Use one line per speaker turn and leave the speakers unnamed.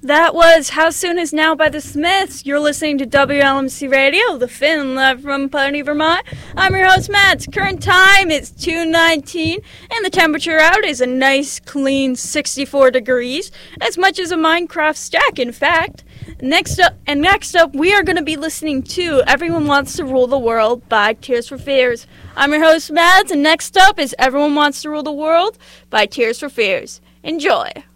That was How Soon Is Now by the Smiths. You're listening to WLMC Radio, the Finn, live from Putney, Vermont. I'm your host, Matt. Current time is 2:19, and the temperature out is a nice, clean 64 degrees, as much as a Minecraft stack, in fact. Next up, we are going to be listening to Everyone Wants to Rule the World by Tears for Fears. I'm your host, Matt, and next up is Everyone Wants to Rule the World by Tears for Fears. Enjoy.